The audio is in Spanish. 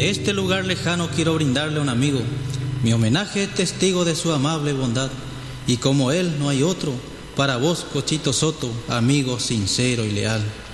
Desde este lugar lejano quiero brindarle a un amigo mi homenaje es testigo de su amable bondad, y como él no hay otro, para vos, Cochito Soto, amigo sincero y leal.